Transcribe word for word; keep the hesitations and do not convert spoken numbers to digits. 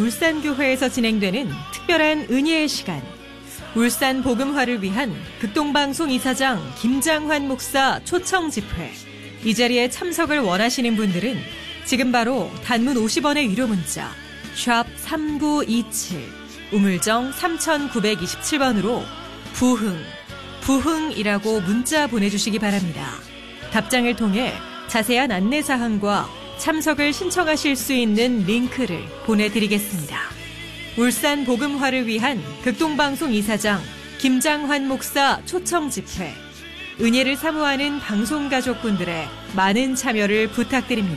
울산교회에서 진행되는 특별한 은혜의 시간. 울산 복음화를 위한 극동방송 이사장 김장환 목사 초청 집회. 이 자리에 참석을 원하시는 분들은 지금 바로 단문 오십 원의 유료 문자 샵 삼구이칠 우물정 삼구이칠 번으로 부흥, 부흥이라고 문자 보내주시기 바랍니다. 답장을 통해 자세한 안내사항과 참석을 신청하실 수 있는 링크를 보내드리겠습니다. 울산 복음화를 위한 극동방송 이사장 김장환 목사 초청 집회. 은혜를 사모하는 방송가족분들의 많은 참여를 부탁드립니다.